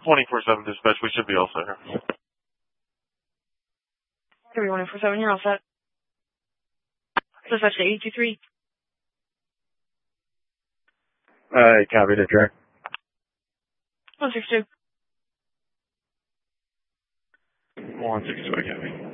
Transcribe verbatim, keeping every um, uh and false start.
twenty-four seven dispatch, we should be all set here. twenty-four seven, you're all set. Dispatch to eight two three. Uh, copy the track. one six two. one six two, I copy.